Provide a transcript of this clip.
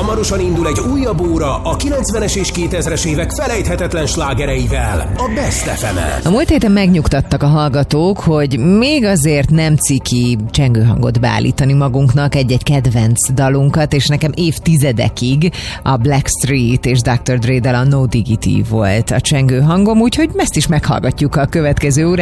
hamarosan indul egy újabb óra a 90-es és 2000-es évek felejthetetlen slágereivel, a Best FM-en. A múlt héten megnyugtattak a hallgatók, hogy még azért nem ciki csengőhangot beállítani magunknak egy-egy kedvenc dalunkat, és nekem évtizedekig a Blackstreet és Dr. Dre-del a No Diggity volt a csengőhangom, úgyhogy ezt is meghallgatjuk a következő órában.